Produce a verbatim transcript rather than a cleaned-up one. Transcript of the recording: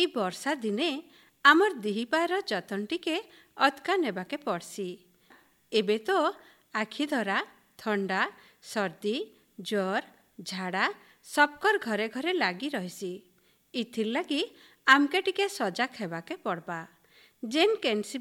ଇ ବର୍ଷା ଦିନେ ଆମର୍ ଦିହିପାର ଯତन टिके अतका नेबाके पड़सी। एबे तो आखि धरा थंडा सर्दी ज्वर झाड़ा सबकर घरे घरे लागी रहीसी। इथिर लगी आमके टिके सजाग हेबाके पड़बा। जेन कैंसी